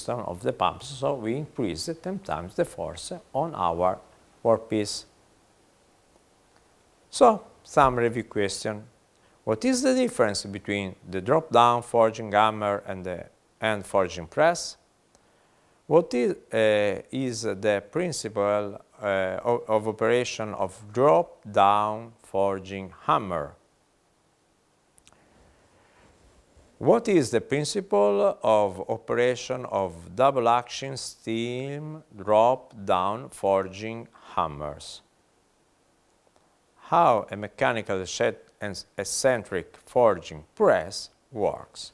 piston of the pump, so we increase 10 times the force on our workpiece. So, some review question. What is the difference between the drop-down forging hammer and the hand forging press? What is the principle of operation of drop-down forging hammer? What is the principle of operation of double-action steam drop-down forging hammers? How a mechanical and eccentric forging press works?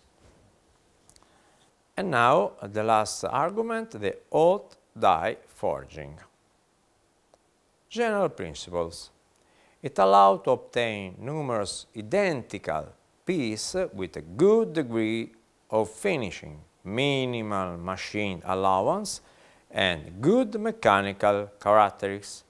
And now, the last argument, the hot die forging. General principles. It allows to obtain numerous identical pieces with a good degree of finishing, minimal machine allowance, and good mechanical characteristics.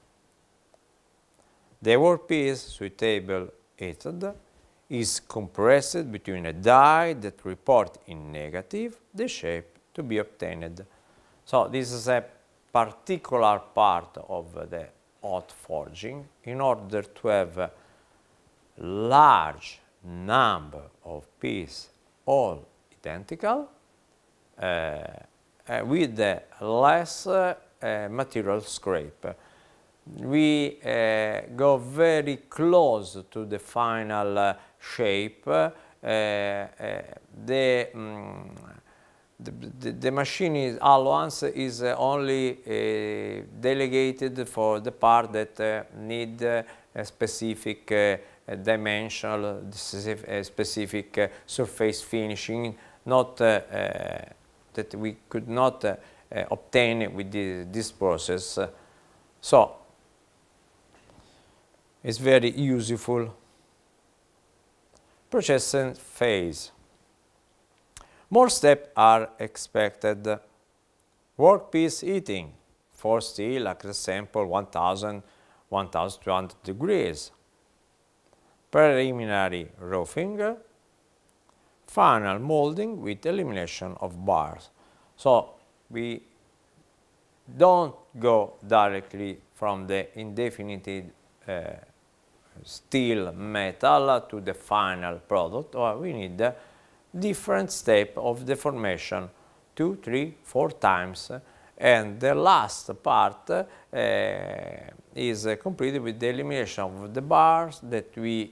The workpiece suitable heated is compressed between a die that report in negative the shape to be obtained. So this is a particular part of the hot forging in order to have a large number of pieces all identical with less material scrape. We go very close to the final shape. The machine allowance is only delegated for the part that need a specific dimensional, specific surface finishing, not that we could not obtain with this process. So, it's very useful. Processing phase. More steps are expected. Workpiece heating for steel, like example, 1000, 1200 degrees. Preliminary roughing. Final molding with elimination of bars. So we don't go directly from the indefinite steel metal to the final product, or we need a different step of deformation, 2, 3, 4 times, and the last part is completed with the elimination of the bars that we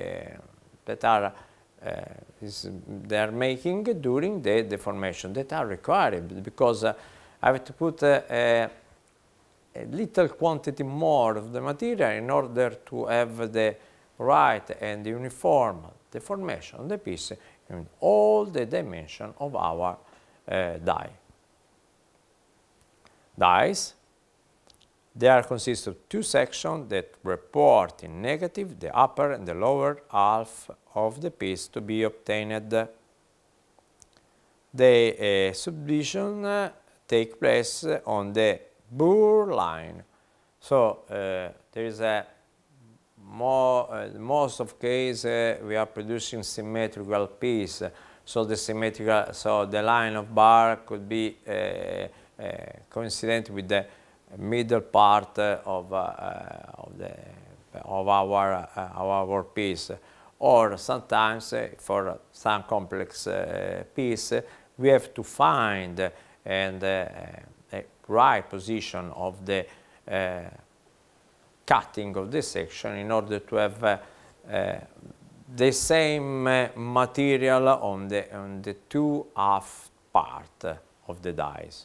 they are making during the deformation that are required, because I have to put a little quantity more of the material in order to have the right and uniform deformation of the piece in all the dimensions of our die. Dies, they are consist of two sections that report in negative the upper and the lower half of the piece to be obtained. The subdivision takes place on the burr line. So there is a most of cases we are producing symmetrical piece. So the line of bar could be coincident with the middle part of our piece, or sometimes for some complex piece we have to find and right position of the cutting of the section in order to have the same material on the two half part of the dies.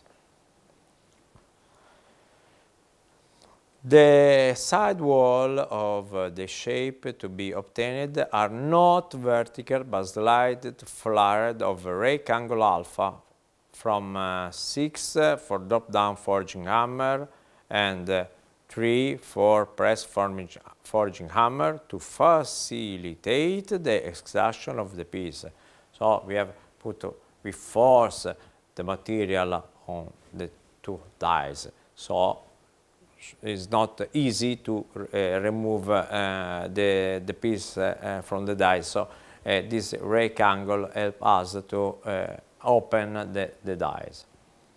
The side wall of the shape to be obtained are not vertical but slightly flared of rake angle alpha from 6 for drop-down forging hammer and 3 for press forging hammer to facilitate the extraction of the piece. So we force the material on the two dies. So it's not easy to remove the piece from the die. So this rake angle helps us to open the dies.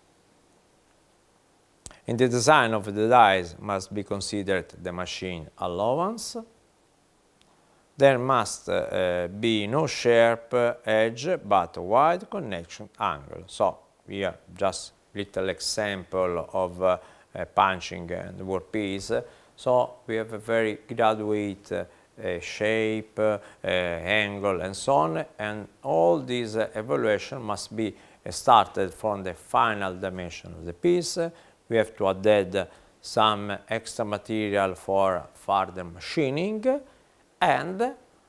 In the design of the dies must be considered the machine allowance. There must be no sharp edge but a wide connection angle. So here just little example of punching and workpiece. So we have a very graduate shape, angle and so on, and all these evaluation must be started from the final dimension of the piece. We have to add some extra material for further machining and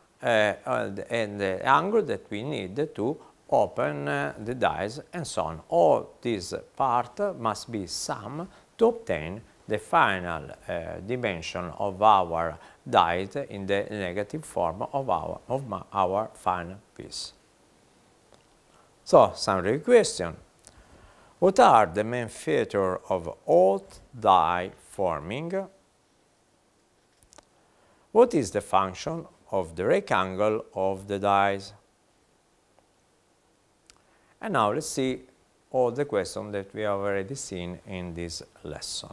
the angle that we need to open the dies and so on. All these parts must be summed to obtain the final dimension of our die in the negative form of our final piece. So, summary question. What are the main features of hot die forming? What is the function of the rake angle of the dies? And now let's see all the questions that we have already seen in this lesson.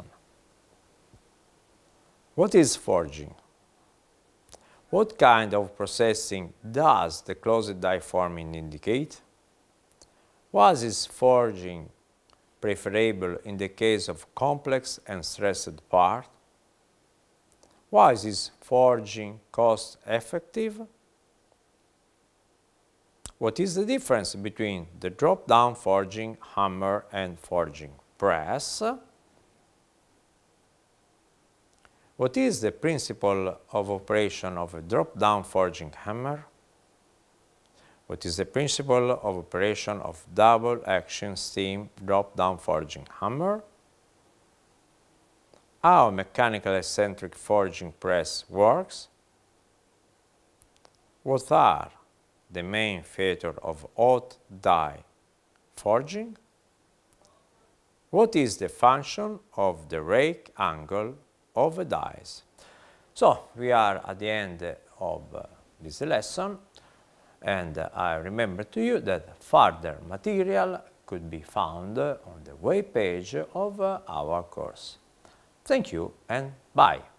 What is forging? What kind of processing does the closed die forming indicate? Why is forging preferable in the case of complex and stressed part? Why is forging cost effective? What is the difference between the drop-down forging hammer and forging press? What is the principle of operation of a drop-down forging hammer? What is the principle of operation of double action steam drop-down forging hammer? How a mechanical eccentric forging press works? What are the main features of hot die forging? What is the function of the rake angle of the dies? So, we are at the end of this lesson. And I remember to you that further material could be found on the web page of our course. Thank you and bye.